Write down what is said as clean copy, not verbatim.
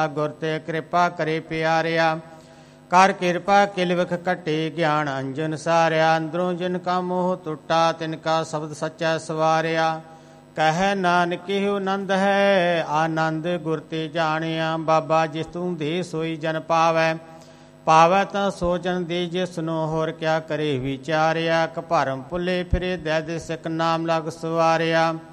ਗੁਰ ਤੇ ਕਿਰਪਾ ਕਰੇ ਪਿਆਰਿਆ। ਕਰ ਕਿਰਪਾ ਕਿਲਵਖ ਘਟੇ ਗਿਆਨ ਅੰਜਨ ਸਾਰਿਆ। ਅੰਦਰੋਂ ਜਿਨ ਕਾ ਮੋਹ ਟੁੱਟਾ ਤਿਨ ਕਾ ਸ਼ਬਦ ਸੱਚਾ ਸਵਾਰਿਆ। ਕਹਿ ਨਾਨਕ ਇਹੋ ਆਨੰਦ ਹੈ ਆਨੰਦ ਗੁਰ ਤੇ ਜਾਣਿਆ। ਬਾਬਾ ਜਿਸ ਤੂੰ ਦੇ ਸੋਈ ਜਨ ਪਾਵੈ ਪਾਵੈ ਤਾਂ ਸੋ ਜਨ ਦੇ ਜਿਸਨੂੰ ਹੋਰ ਕਿਆ ਕਰੇ ਵਿਚਾਰਿਆ। ਕਭਰਮ ਭੁੱਲੇ ਫਿਰੇ ਦੈ ਦੇ ਸਿੱਖ ਨਾਮ ਲਗ ਸਵਾਰਿਆ।